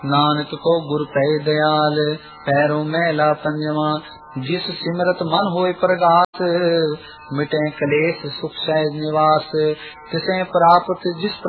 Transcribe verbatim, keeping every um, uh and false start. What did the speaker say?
नानक को गुर पै दयाल पैरों मैला पंजवा। जिस सिमरत मन होए प्रगास मिटे कलेश सुख सहज निवास। तिसे प्राप्त जिस